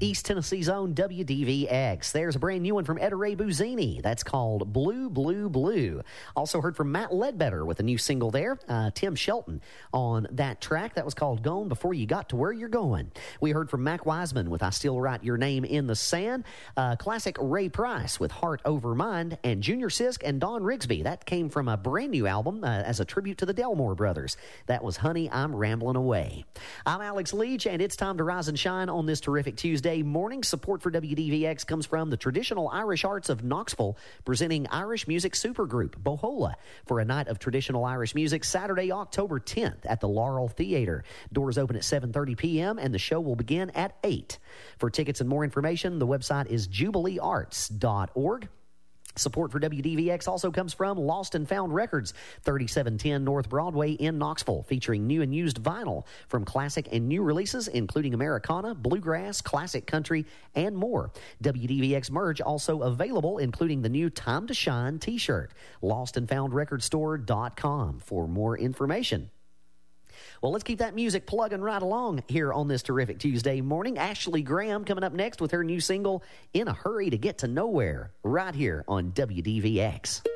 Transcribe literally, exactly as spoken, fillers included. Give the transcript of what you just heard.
East Tennessee's own W D V X. There's a brand new one from Etta Ray Buzzini. That's called Blue, Blue, Blue. Also heard from Matt Ledbetter with a new single there. Uh, Tim Shelton on that track. That was called Gone Before You Got to Where You're Going. We heard from Mac Wiseman with I Still Write Your Name in the Sand. Uh, classic Ray Price with Heart Over Mind. And Junior Sisk and Don Rigsby. That came from a brand new album uh, as a tribute to the Delmore brothers. That was Honey, I'm Rambling Away. I'm Alex Leach, and it's time to rise and shine on this terrific Tuesday morning. Support for W D V X comes from the Traditional Irish Arts of Knoxville, presenting Irish Music Supergroup, Bohola, for a night of traditional Irish music Saturday, October tenth at the Laurel Theater. Doors open at seven thirty p.m. and the show will begin at eight. For tickets and more information, the website is jubilee arts dot org. Support for W D V X also comes from Lost and Found Records, thirty-seven ten North Broadway in Knoxville, featuring new and used vinyl from classic and new releases, including Americana, bluegrass, classic country, and more. W D V X merch also available, including the new Time to Shine t-shirt. lost and found record store dot com for more information. Well, let's keep that music plugging right along here on this terrific Tuesday morning. Ashley Graham coming up next with her new single, In a Hurry to Get to Nowhere, right here on W D V X.